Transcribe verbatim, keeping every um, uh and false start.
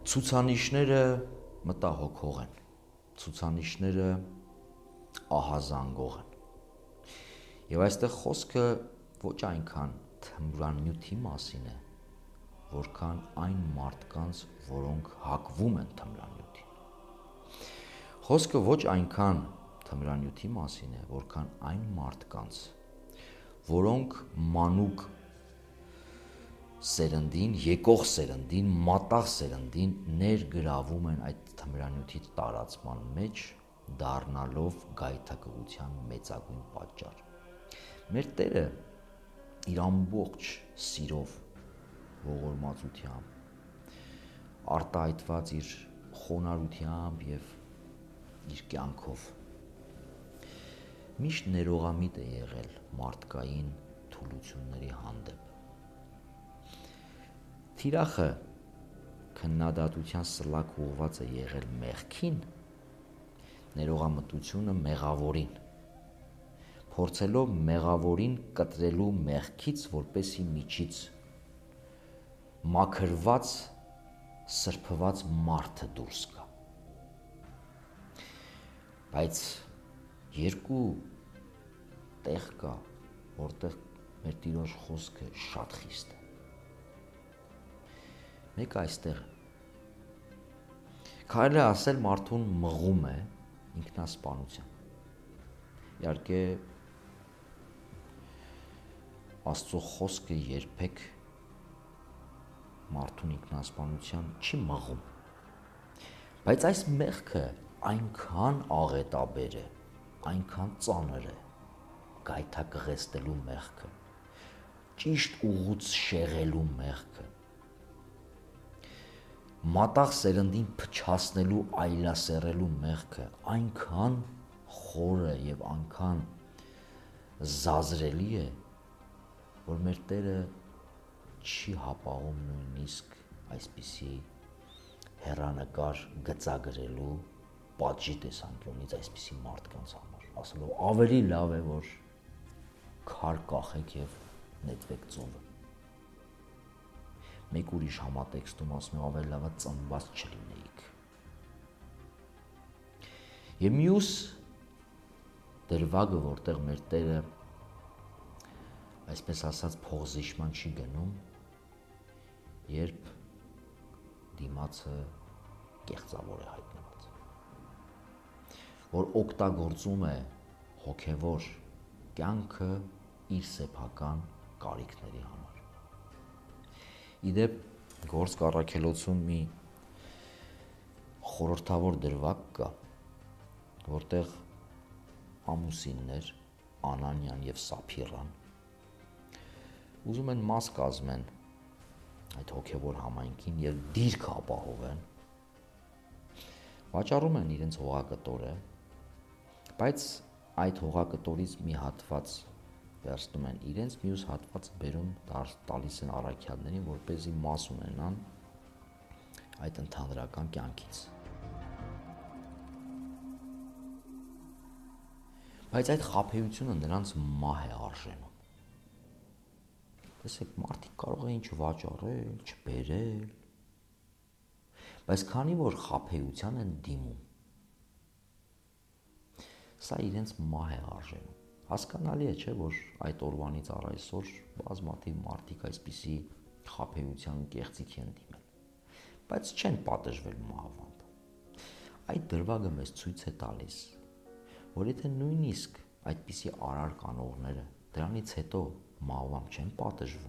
Ցուցանիշները մտահոգող են, ցուցանիշները ահազանգող են։ Եվ այստեղ խոսքը ոչ այնքան թմրանյութի մասին է, որքան այն մարդկանց, որոնք հակվում են թմրանյութին։ Խոսքը ոչ այնքան թմրանյութի մասին է, որքան այն մարդկանց, որոնք մանուկ սերնդին, եկող սերնդին, մատաղ սերնդին ներգրավում են այդ թմրանյութի տարածման մեջ, դառնալով գայթակղության մեծագույն պատճառ։ Մեր Տերը իր ամբողջ սիրով, ողորմածությամբ, արտահայտված իր խոնարհությամբ եւ իր կյանքով միշտ ներողամիտ է եղել մարդկային թուլությունների հանդեպ։ Թիրախը քննադատության սլաք ուղղված է եղել մեղքին, ներողամտությունը մեղավորին, փորձելով մեղավորին կտրելու մեղքից, որպեսի միջից մաքրված, սրբված մարդը դուրս գա։ Բայց երկու տեղ կա, որտեղ մեր Տիրոջ խոսքը շատ խիստ է։ Մեկը այստեղ է։ Կարելի է ասել մարդուն մղում է ինքնասպանության։ Իհարկե Աստծո խոսքը երբեք մարդուն ինքնասպանության չի մղում։ Բայց այս մեղքը այնքան աղետաբեր է, այնքան ծանր է, գայթակղեցնելու մեղքը, ճիշտ ուղուց շեղելու մեղքը, մատաղ սերնդին փչացնելու, այլասերելու մեղքը այնքան խորը եւ այնքան զազրելի է, որ մեր Տերը չի հապաղում նույնիսկ այսպիսի հեռանկար գծագրելու պատժի տեսանկյունից այսպիսի մարդկանց համար, ասելով ավելի լավ է, որ քար կախեք եւ նետվեք ծովը։ Մեկ ուրիշ համատեքստում ասում է ավելի լավ է ծնված չլինեիք։ Եվ մյուս դրվագը, որտեղ մեր Տերը այսպես ասած փողզիշման չի գնում, երբ դիմացը կեղծավոր է հայտնված, որ օգտագործում է հոգևոր կյանքը իր սեփական կարիքների համար։ Իդեպ Գործք առաքելոցում մի խորհրդավոր դրվագ կա, որտեղ ամուսիններ Անանիան եւ Սափիրան ուզում են մաս կազմեն այդ հոգևոր համայնքին եւ դիրք ապահովեն, վաճառում են իրենց հողակտորը, բայց այդ հողակտորից մի հատված վերցնում են իրենց, մյուս հատվածը բերում տալիս են առաքյալներին, որպեսզի մաս ունենան այդ ընդհանրական կյանքից։ Բայց այդ խաբեությունը նրանց մահ է արժենում։ Տեսեք, մարդիկ կարող են ինչ վաճառել, չբերել, բայց քանի որ խաբեության են դիմում, սա իրենց մահ է արժենում։ Հասկանալի է, չէ, որ այդ օրվանից առ այսօր բազմաթիվ մարդիկ այսպիսի խաբեության կեղծիքի են դիմել, բայց չեն պատժվել մահվամբ։ Այդ դրվագը մեզ ցույց է տալիս, որ եթե նույնիսկ այդպիսի արար կանողները դրանից հետո մահվամբ չեն պատժվում,